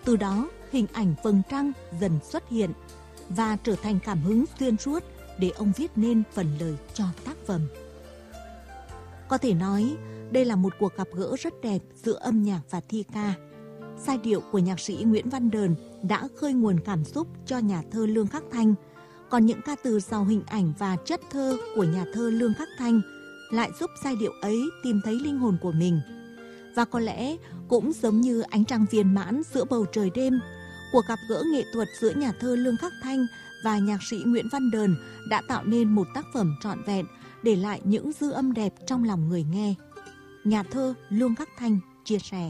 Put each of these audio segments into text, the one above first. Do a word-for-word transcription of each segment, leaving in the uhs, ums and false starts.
Từ đó, hình ảnh vầng trăng dần xuất hiện và trở thành cảm hứng xuyên suốt để ông viết nên phần lời cho tác phẩm. Có thể nói, đây là một cuộc gặp gỡ rất đẹp giữa âm nhạc và thi ca. Giai điệu của nhạc sĩ Nguyễn Văn Đờn đã khơi nguồn cảm xúc cho nhà thơ Lương Khắc Thanh, còn những ca từ giàu hình ảnh và chất thơ của nhà thơ Lương Khắc Thanh lại giúp giai điệu ấy tìm thấy linh hồn của mình. Và có lẽ cũng giống như ánh trăng viên mãn giữa bầu trời đêm, cuộc gặp gỡ nghệ thuật giữa nhà thơ Lương Khắc Thanh và nhạc sĩ Nguyễn Văn Đờn đã tạo nên một tác phẩm trọn vẹn, để lại những dư âm đẹp trong lòng người nghe. Nhà thơ Lương Khắc Thanh chia sẻ: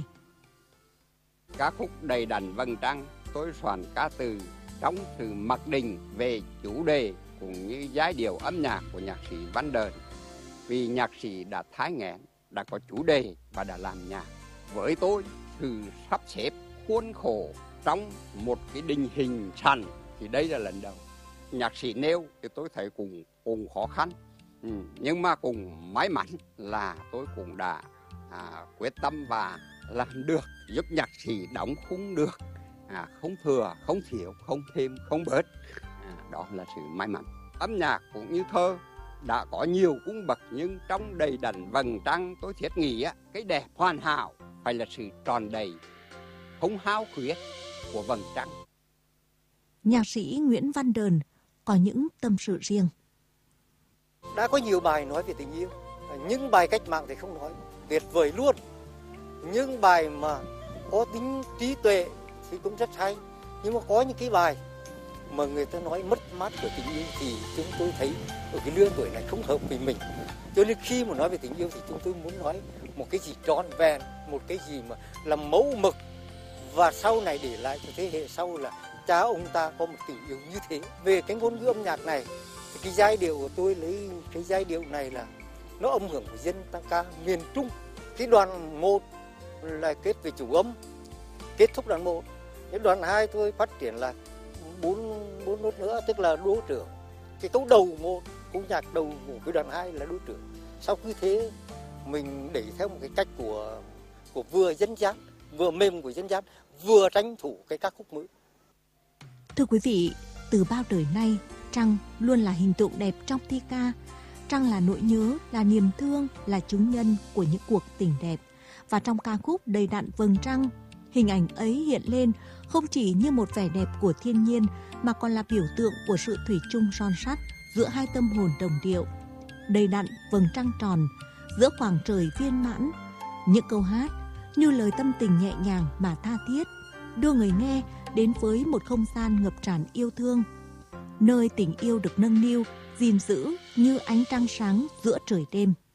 Ca khúc Đầy đặn vầng trăng, tôi soạn ca từ trong sự mặc định về chủ đề cũng như giai điệu âm nhạc của nhạc sĩ Văn Đờn. Vì nhạc sĩ đã thái nghẽn, đã có chủ đề và đã làm nhạc. Với tôi, sự sắp xếp khuôn khổ trong một cái định hình sẵn thì đây là lần đầu. Nhạc sĩ nêu thì tôi thấy cũng, cũng khó khăn. Ừ, nhưng mà cũng may mắn là tôi cũng đã à, quyết tâm và làm được, giúp nhạc sĩ đóng khung được, à, không thừa, không thiếu, không thêm, không bớt. À, đó là sự may mắn. Âm nhạc cũng như thơ đã có nhiều cung bậc, nhưng trong Đầy đặn vầng trăng tôi thiết nghĩ á, cái đẹp hoàn hảo phải là sự tròn đầy, không hao khuyết của vầng trăng. Nhạc sĩ Nguyễn Văn Đờn có những tâm sự riêng. Đã có nhiều bài nói về tình yêu, những bài cách mạng thì không nói, tuyệt vời luôn. Những bài mà có tính trí tuệ thì cũng rất hay. Nhưng mà có những cái bài mà người ta nói mất mát của tình yêu thì chúng tôi thấy ở cái lứa tuổi này không hợp với mình. Cho nên khi mà nói về tình yêu thì chúng tôi muốn nói một cái gì trọn vẹn, một cái gì mà làm mẫu mực, và sau này để lại cho thế hệ sau là cha ông ta có một tình yêu như thế. Về cái ngôn ngữ âm nhạc này, thì cái giai điệu của tôi lấy cái giai điệu này là nó âm hưởng của dân tăng ca miền Trung. Cái đoạn một là kết về chủ âm, kết thúc đoạn một. Cái đoạn hai tôi phát triển là bốn bốn nốt nữa, tức là đô trưởng. Cái câu đầu một, câu nhạc đầu của cái đoạn hai là đô trưởng. Sau khi thế mình để theo một cái cách của của vừa dân gian, vừa mềm của dân gian, vừa tranh thủ cái ca khúc mới. Thưa quý vị, từ bao đời nay, trăng luôn là hình tượng đẹp trong thi ca. Trăng là nỗi nhớ, là niềm thương, là chứng nhân của những cuộc tình đẹp. Và trong ca khúc Đầy đặn vầng trăng, hình ảnh ấy hiện lên không chỉ như một vẻ đẹp của thiên nhiên mà còn là biểu tượng của sự thủy chung son sắt giữa hai tâm hồn đồng điệu. Đầy đặn vầng trăng tròn, giữa khoảng trời viên mãn. Những câu hát như lời tâm tình nhẹ nhàng mà tha thiết, đưa người nghe đến với một không gian ngập tràn yêu thương, nơi tình yêu được nâng niu, gìn giữ như ánh trăng sáng giữa trời đêm.